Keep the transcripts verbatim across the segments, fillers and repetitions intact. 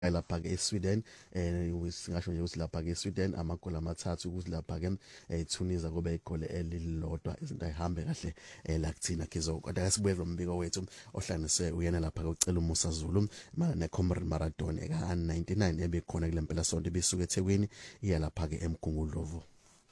lapha ke eSweden eh singasho nje ukuthi lapha ke eSweden amagoli amathathu ukuthi lapha ke eTunisia kube igoli elilodwa izinto ayihambe kahle la kuthina Kizo kodwa asibuye umbiko wethu ohlanganise uyena lapha ke ucela uMusa Zulu mara neComrade Marathon eka ninety-nine ebekhona kule mpela sonto bisuka eThekwini iya lapha ke eMgungundlovu.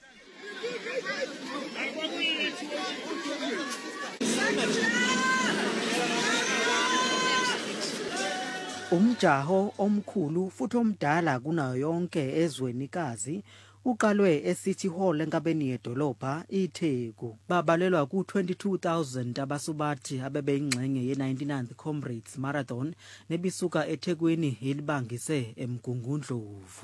Umjaho omkhulu futhi omdala kunayo yonke ezwenikazi uqalwe eCity Hall enkabeni yedolobha iTheku. Babalelwa ku twenty-two thousand abasubathi abebeyingxenye ye ninety-ninth Comrades Marathon nebisuka eThekwini ilibangise eMgungundlovu.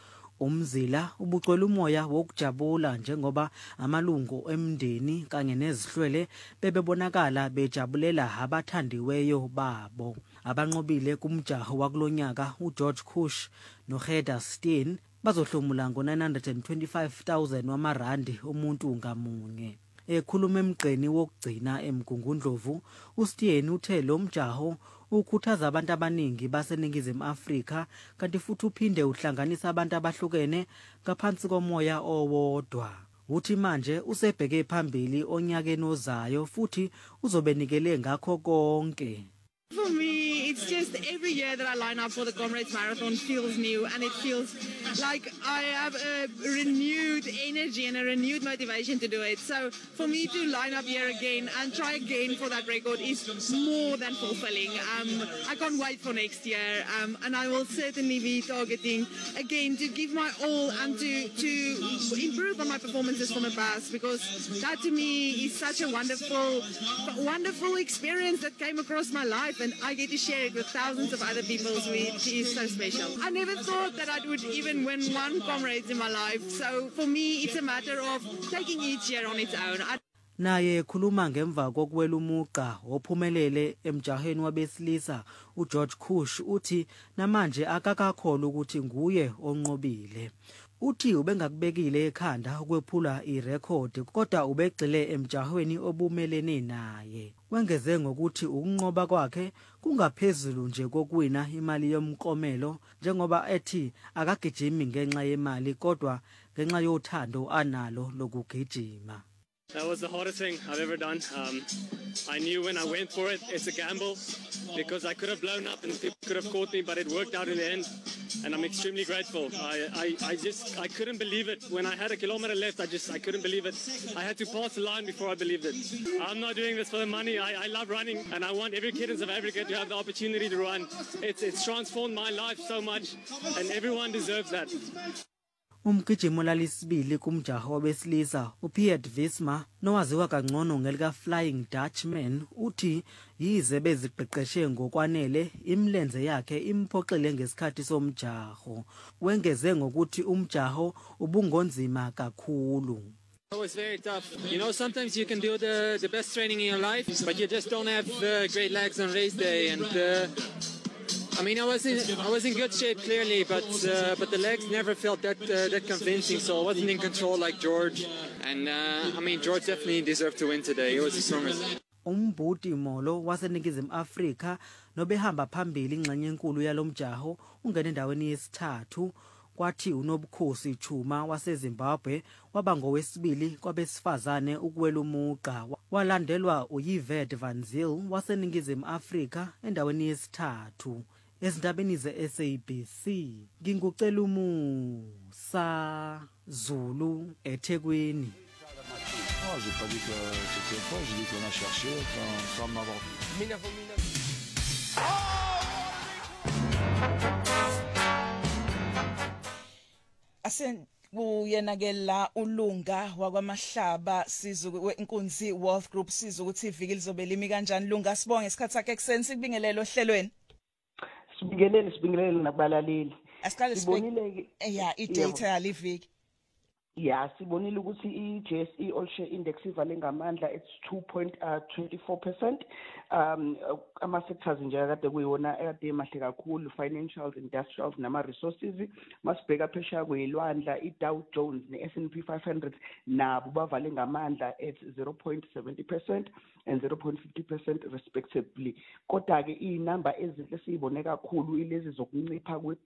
Umzila ubucwele umoya wokujabula njengoba amalungu emndeni kanye nezihlwele bebebonakala bejabulela abathandiweyo babo. Abanqobile kumjaho wakulonyaka uGeorge Kush noHeda Steen bazohlomula ngo nine hundred twenty-five thousand wamarandi umuntu ngamunye. Ekhuluma emgqeni wokugcina eMgungundlovu, uSteen uthe lo mjaho ukhuthaza abantu abaningi baseningizimu Afrika kanti futhi uphinde uhlanganisa abantu abahlukene ngaphansi komoya owodwa. Uthi manje usebheke phambili onyakeni ozayo futhi uzobenikele ngakho konke. For me, it's just every year that I line up for the Comrades Marathon feels new, and it feels like I have a renewed energy and a renewed motivation to do it. So for me to line up here again and try again for that record is more than fulfilling. Um, I can't wait for next year, um, and I will certainly be targeting again to give my all and to, to improve on my performances from the past, because that to me is such a wonderful, wonderful experience that came across my life. And I get to share it with thousands of other people, which is so special. I never thought that I would even win one Comrades in my life. So for me, it's a matter of taking each year on its own. I Naye khuluma ngemva kokuwela umuqa ophumelele emjaheni wabesilisa uGeorge Kush uthi namanje akakakholwa ukuthi nguye onqobile. Uthi ubengakubekile ekhanda ukwephula irekhodi kodwa ubegcile emjahweni obumelene naye. Wengeze ngokuthi ukunqoba kwakhe kungaphezulu nje kokuwina imali yomkomelo njengoba ethi akagijimi ngenxa yemali kodwa ngenxa yothando analo lokugijima. That was the hardest thing I've ever done. Um, I knew when I went for it, it's a gamble because I could have blown up and people could have caught me, but it worked out in the end. And I'm extremely grateful. I, I, I just, I couldn't believe it. When I had a kilometer left, I just, I couldn't believe it. I had to pass the line before I believed it. I'm not doing this for the money. I, I love running and I want every kid in South Africa to have the opportunity to run. It's, it's transformed my life so much and everyone deserves that. Umgijimo lalisibili kumjaho wabesilisa uPiet Visma nowaziwa kangcono ngelika Flying Dutchman uthi yize beziqeqeshe ngokwanele imlenze yakhe imphoxele ngesikhathi somjaho. Wengeze ngokuthi umjaho ubungonzima kakhulu. It was very tough. You know, sometimes you can do the, the best training in your life, but you just don't have uh, great legs on race day. And uh, I mean, I was in I was in good shape clearly, but uh, but the legs never felt that uh, that convincing. So I wasn't in control like George. And uh, I mean, George definitely deserved to win today. He was the strongest. Umbudi Molo waseningizimu Afrika nobehamba phambili ingxenye enkulu yalomjaho ungena endaweni yesithathu. Kwathi uNobukhosi Chuma waseZimbabwe waba ngowesibili kwabesifazane ukuwela umuqa. Walandelwa uYvette Van Zyl waseningizimu Afrika endaweni yesithathu. Ezindabeni ze-S A B C ngingucela uMusa Zulu eThekwini. Oh, j'ai pas dit que c'était faux, j'ai dit qu'on a cherché sans, sans m'avoir vu. Minavo, minavo. Asen uyenakela ulunga wakwamahlaba sizu wenkunzi Wealth Group sizu ukuthi iviki lizobe limi kanjani lunga sibonge isikhathi sakhe ekseni sikubingelele ohlelweni. Sibingelele sibingelele nakubalaleli. Asiqale sibonile ke yeah i data yaliviki. Yeah, sibonile ukuthi i-J S E All Share Index ivale ngamandla it's two point two four percent. Um ama sectors nje kade kuyiwona ade mahle kakhulu, financials, industrials nama resources. Masibheka phesheya kwelwandla i-Dow Jones ne-S and P five hundred nabo bavale ngamandla at zero point seven zero percent and zero point five zero percent respectively. Kodwa ke inamba ezinhle siyibone kakhulu ilezi zokuncipha